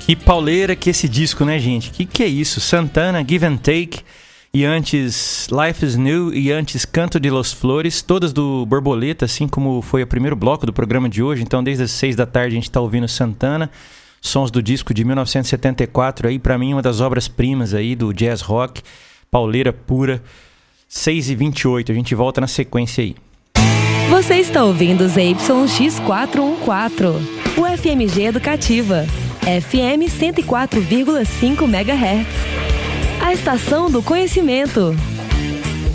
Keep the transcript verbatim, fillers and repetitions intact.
Que pauleira que esse disco, né, gente? Que que é isso? Santana, Give and Take, e antes Life is New, e antes Canto de Los Flores, todas do Borboleta, assim como foi o primeiro bloco do programa de hoje. Então, desde as seis da tarde a gente tá ouvindo Santana, sons do disco de mil novecentos e setenta e quatro, aí pra mim uma das obras-primas aí do jazz rock, pauleira pura. Seis e vinte e oito, a gente volta na sequência aí. Você está ouvindo Z Y X quatrocentos e quatorze, o F M G Educativa, F M cento e quatro vírgula cinco megahertz. A estação do conhecimento.